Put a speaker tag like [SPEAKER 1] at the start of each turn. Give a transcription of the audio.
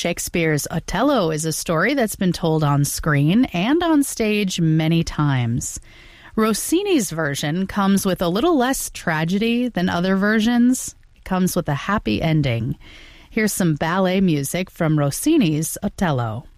[SPEAKER 1] Shakespeare's Othello is a story that's been told on screen and on stage many times. Rossini's version comes with a little less tragedy than other versions. It comes with a happy ending. Here's some ballet music from Rossini's Othello.